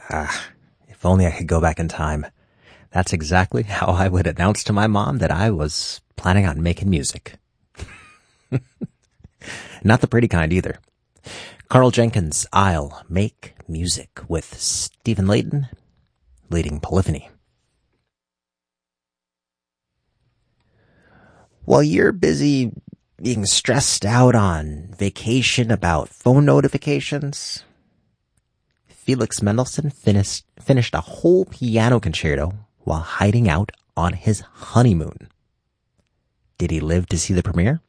If only I could go back in time. That's exactly how I would announce to my mom that I was planning on making music. Not the pretty kind either. Carl Jenkins, I'll Make Music with Stephen Layton, leading Polyphony. While you're busy being stressed out on vacation about phone notifications, Felix Mendelssohn finished a whole piano concerto while hiding out on his honeymoon. Did he live to see the premiere?